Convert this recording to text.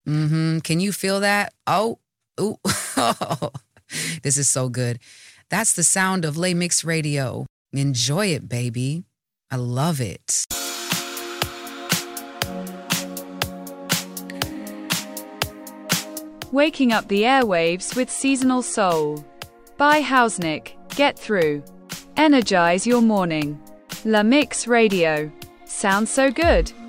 Can you feel that? Oh, ooh. This is so good. That's the sound of Les Mix Radio. Enjoy it, baby. I love it. Waking up the airwaves with seasonal soul. By Hausnick. Get through. Energize your morning. La Mix Radio. Sounds so good.